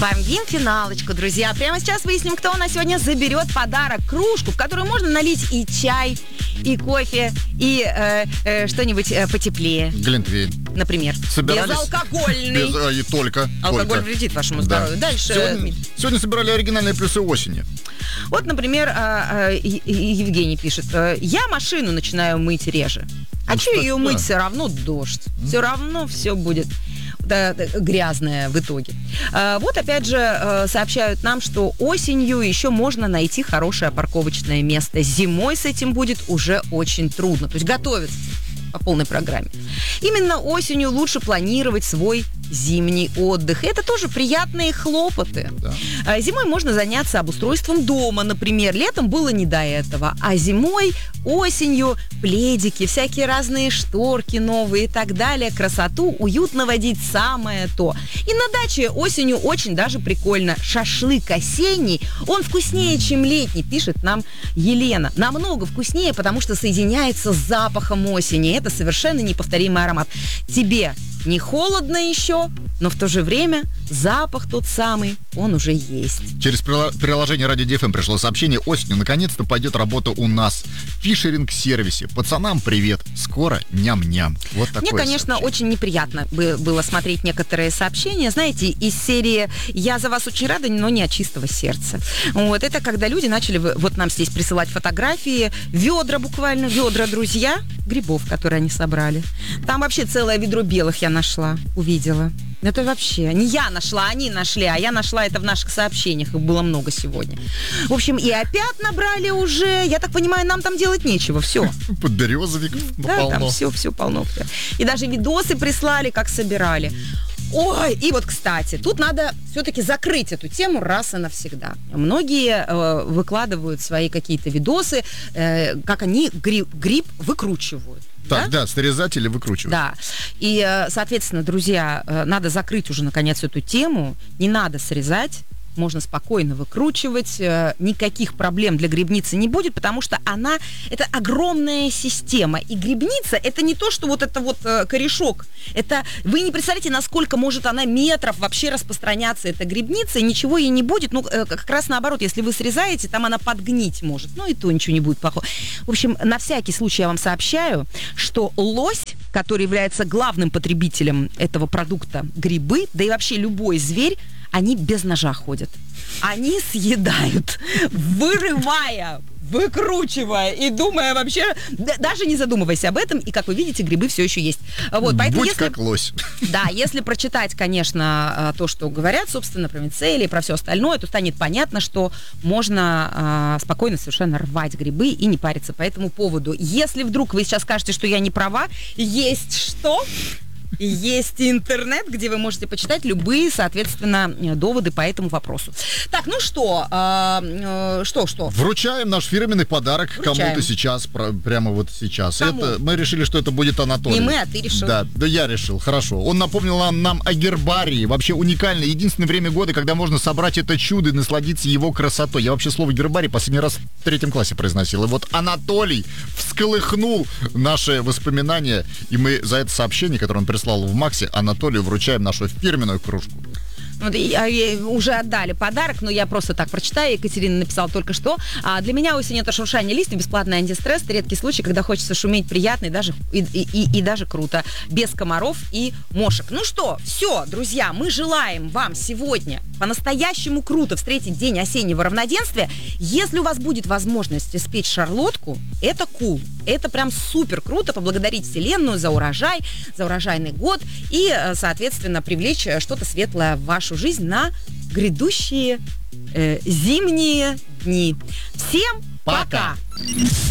Бомбим финалочку, друзья. Прямо сейчас выясним, кто у нас сегодня заберет подарок. Кружку, в которую можно налить и чай, и кофе, и что-нибудь потеплее. Глинтвейн. Например. Безалкогольный. И только. Алкоголь вредит вашему здоровью. Да. Дальше. Сегодня собирали оригинальные плюсы осени. Вот, например, Евгений пишет. Я машину начинаю мыть реже. А что ее мыть? Все равно дождь. Все равно все будет грязное в итоге. Вот опять же сообщают нам, что осенью еще можно найти хорошее парковочное место. Зимой с этим будет уже очень трудно. То есть готовиться по полной программе. Именно осенью лучше планировать свой зимний отдых. И это тоже приятные хлопоты. Да. Зимой можно заняться обустройством дома, например. Летом было не до этого. А зимой, осенью пледики, всякие разные шторки новые и так далее. Красоту, уют наводить самое то. И на даче осенью очень даже прикольно. Шашлык осенний, он вкуснее, чем летний, пишет нам Елена. Намного вкуснее, потому что соединяется с запахом осени. Это совершенно неповторимый аромат. Тебе не холодно еще, но в то же время запах тот самый, он уже есть. Через приложение Радио ДФМ пришло сообщение: осенью наконец-то пойдет работа у нас в фишеринг-сервисе. Пацанам привет, скоро ням-ням. Вот такое. Мне, конечно, сообщение. Очень неприятно было смотреть некоторые сообщения, знаете, из серии «Я за вас очень рада, но не от чистого сердца». Вот это когда люди начали вот нам здесь присылать фотографии, ведра буквально, ведра, друзья, грибов, которые они собрали. Там вообще целое ведро белых я нашла, увидела. Это вообще не я нашла, они нашли, а я нашла это в наших сообщениях. Их было много сегодня. В общем, и опять набрали уже. Я так понимаю, нам там делать нечего. Все. Подберезовик полно. Да, там все полно. И даже видосы прислали, как собирали. Ой, и вот, кстати, тут надо все-таки закрыть эту тему раз и навсегда. Многие выкладывают свои какие-то видосы, как они гриб выкручивают. Так, да, срезать или выкручивать. Да, и, соответственно, друзья, надо закрыть уже, наконец, эту тему. Не надо срезать, можно спокойно выкручивать. Никаких проблем для грибницы не будет, потому что это огромная система. И грибница, это не то, что вот это вот корешок. Это, вы не представляете, насколько может она метров вообще распространяться, эта грибница, и ничего ей не будет. Ну, как раз наоборот, если вы срезаете, там она подгнить может. Ну, и то ничего не будет плохого. В общем, на всякий случай я вам сообщаю, что лось, который является главным потребителем этого продукта, грибы, да и вообще любой зверь, они без ножа ходят. Они съедают, вырывая, выкручивая и думая вообще, даже не задумываясь об этом, и, как вы видите, грибы все еще есть. Вот, поэтому, будь как лось. Да, если прочитать, конечно, то, что говорят, собственно, про мицелии, про все остальное, то станет понятно, что можно спокойно совершенно рвать грибы и не париться по этому поводу. Если вдруг вы сейчас скажете, что я не права, есть что? Есть интернет, где вы можете почитать любые, соответственно, доводы по этому вопросу. Так, ну что? Что? Вручаем наш фирменный подарок кому-то сейчас, прямо вот сейчас. Мы решили, что это будет Анатолий. Не мы, а ты решил. Да, я решил, хорошо. Он напомнил нам о гербарии. Вообще уникальное, единственное время года, когда можно собрать это чудо и насладиться его красотой. Я вообще слово гербарий последний раз в 3 классе произносил. И вот Анатолий всколыхнул наши воспоминания, и мы за это сообщение, которое он прислал в Максе, Анатолию вручаем нашу фирменную кружку. Вот, уже отдали подарок, но я просто так прочитаю. Екатерина написала только что. Для меня осень — это шуршание листьев, бесплатный антистресс. Это редкий случай, когда хочется шуметь приятно и даже круто. Без комаров и мошек. Ну что, все, друзья, мы желаем вам сегодня по-настоящему круто встретить день осеннего равноденствия. Если у вас будет возможность испечь шарлотку, это cool. Это прям супер круто. Поблагодарить Вселенную за урожай, за урожайный год и, соответственно, привлечь что-то светлое в вашу жизнь на грядущие зимние дни. Всем пока!